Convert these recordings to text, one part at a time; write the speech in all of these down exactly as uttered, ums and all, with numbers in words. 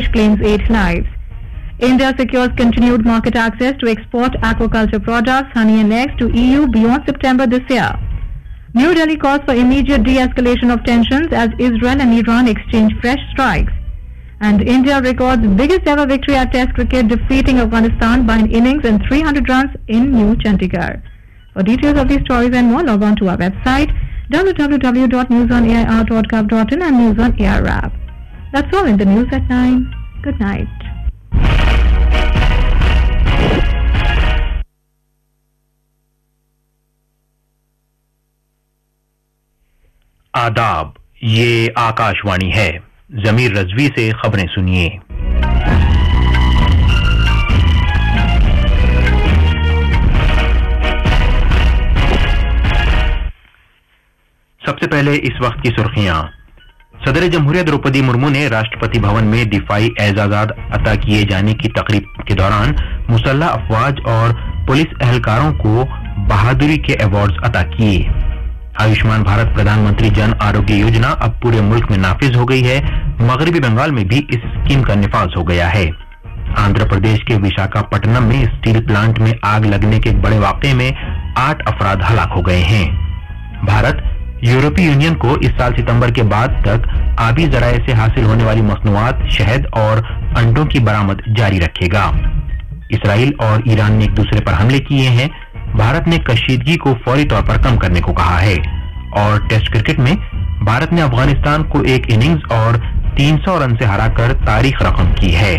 claims eight lives. India secures continued market access to export aquaculture products, honey and eggs to E U beyond September this year. New Delhi calls for immediate de-escalation of tensions as Israel and Iran exchange fresh strikes. And India records biggest ever victory at Test cricket, defeating Afghanistan by an innings and three hundred runs in New Chandigarh. For details of these stories and more, log on to our website w w w dot news on air dot gov dot in and News on Air app. That's all in the news at nine. Good night. आदाब, ये आकाशवाणी है। जमीर रजवी से खबरें सुनिए। सबसे पहले इस वक्त की सुर्खियां। सदर जमहूरियत द्रौपदी मुर्मू ने राष्ट्रपति भवन में दिफाई एजाजात अता किए जाने की तकरीब के दौरान मुसल्लह अफवाज और पुलिस एहलकारों को बहादुरी के अवार्ड्स अता किए। आयुष्मान भारत प्रधानमंत्री जन आरोग्य योजना अब पूरे मुल्क में नाफिज हो गई है। मगरबी बंगाल में भी इस स्कीम का निफाज हो गया है। आंध्र प्रदेश के विशाखापट्टनम में स्टील प्लांट में आग लगने के एक बड़े वाकये में आठ अफराद हलाक हो गए हैं। भारत यूरोपीय यूनियन को इस साल सितंबर के बाद तक आबी जराये से हासिल होने वाली मसनूआत, शहद और अंडों की बरामद जारी रखेगा। इसराइल और ईरान ने एक दूसरे पर हमले किए हैं। भारत ने कशीदगी को फौरी तौर पर कम करने को कहा है। और टेस्ट क्रिकेट में भारत ने अफगानिस्तान को एक इनिंग्स और तीन सौ रन से हराकर तारीख रकम की है।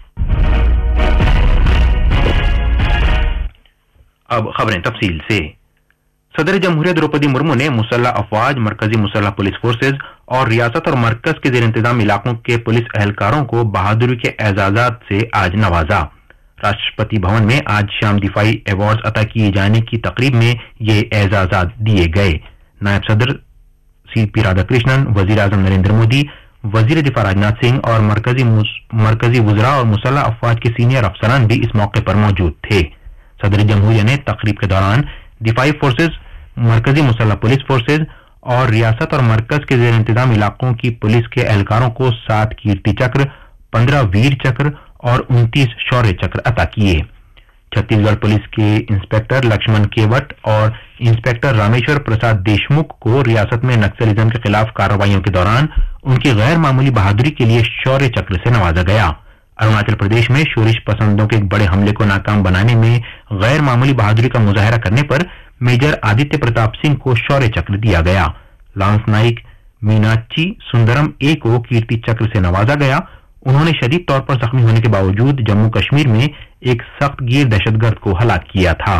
अब खबरें तफसील से। सदर जमहूरियत द्रौपदी मुर्मू ने मुसल्लह अफवाज, मरकजी मुसल्लह पुलिस फोर्सेज और रियासत और मरकज के जेर इंतजाम इलाकों के पुलिस एहलकारों को बहादुरी के एजाजात से आज नवाजा। राष्ट्रपति भवन में आज शाम दिफाई अवार्ड अता किए जाने की तकरीब में ये एजाजात दिए गए। नायब सदर सी पी राधाकृष्णन, वजीर आजम नरेंद्र मोदी, वजीर दिफा राजनाथ सिंह और मरकजी मरकजी वुजरा और मुसल्लह अफवाज के सीनियर अफसरान भी इस मौके पर मौजूद थे। सदर जमहूरिया ने तकरीब के दौरान दिफाई फोर्सेज, मरकजी मुसल्लह पुलिस फोर्सेज और रियासत और मरकज के जेर इंतजाम इलाकों की पुलिस के एहलकारों को सात कीर्ति चक्र, पंद्रह वीर चक्र और उनतीस शौर्य चक्र अता किए। छत्तीसगढ़ पुलिस के इंस्पेक्टर लक्ष्मण केवट और इंस्पेक्टर रामेश्वर प्रसाद देशमुख को रियासत में नक्सलिज्म के खिलाफ कार्रवाइयों के दौरान उनकी गैर मामूली बहादुरी के लिए शौर्य चक्र से नवाजा गया। अरुणाचल प्रदेश में शोरिश पसंदों के एक बड़े हमले को नाकाम बनाने में गैर मामूली बहादुरी का मुजाहरा करने पर मेजर आदित्य प्रताप सिंह को शौर्य चक्र दिया गया। लांस नाइक मीनाची सुंदरम ए को कीर्ति चक्र से नवाजा गया। उन्होंने शदीद तौर पर जख्मी होने के बावजूद जम्मू कश्मीर में एक सख्त गिर दहशतगर्द को हलाक किया था।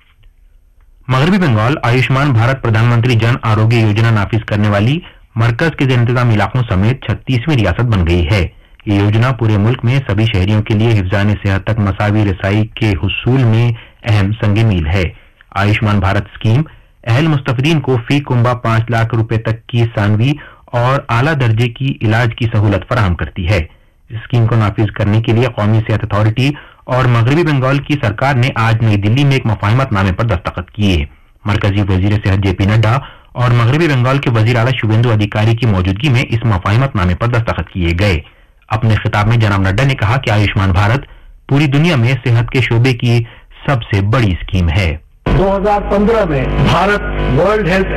मगरबी बंगाल आयुष्मान भारत प्रधानमंत्री जन आरोग्य योजना नाफिज करने वाली मरकज के जेर इंतजाम इलाकों समेत छत्तीसवीं रियासत बन गई है। ये योजना पूरे मुल्क में सभी शहरियों के लिए हिफ्जान सेहत तक मसावी रसाई के हुसूल में अहम संग मील है। आयुष्मान भारत स्कीम अहल मुस्तफीदीन को फी कुंबा पांच लाख रुपए तक की सानवी और आला दर्जे की इलाज की सहूलत फराहम करती है। इस स्कीम को नाफिज करने के लिए कौमी सेहत अथॉरिटी और मगरबी बंगाल की सरकार ने आज नई दिल्ली में एक मुफाहिमतनामे पर दस्तखत किए। मरकजी वजीर सेहत जेपी नड्डा और मगरबी बंगाल के वजीर आला शुभेंदु अधिकारी की मौजूदगी में इस मुफाहिमतनामे पर दस्तखत किए गए। अपने खिताब में जनाब नड्डा ने कहा कि आयुष्मान भारत पूरी दुनिया में सेहत के शोबे की सबसे बड़ी स्कीम है। दो हज़ार पंद्रह में भारत वर्ल्ड हेल्थ